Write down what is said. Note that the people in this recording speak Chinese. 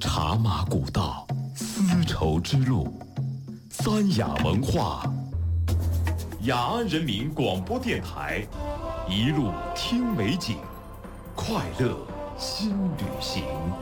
茶马古道，丝绸之路，三雅文化。雅安人民广播电台，一路听美景，快乐新旅行。